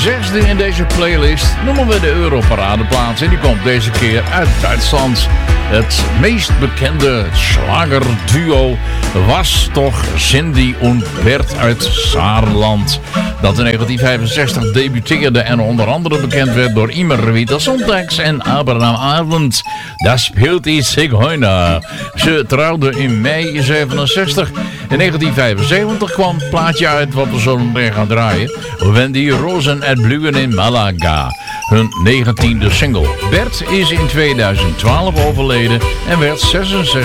zesde in deze playlist noemen we de Europaradeplaats. En die komt deze keer uit Duitsland. Het meest bekende schlagerduo was toch Cindy und Bert uit Saarland. Dat in 1965 debuteerde en onder andere bekend werd door Immer wieder Sonntags en Abraham Abend. Daar speelt die Zigeuner. Ze trouwden in mei 67. In 1975 kwam het plaatje uit wat we zo meteen gaan draaien. Wenn die Rosen erblühen in Malaga. Hun 19e single. Bert is in 2012 overleden en werd 66.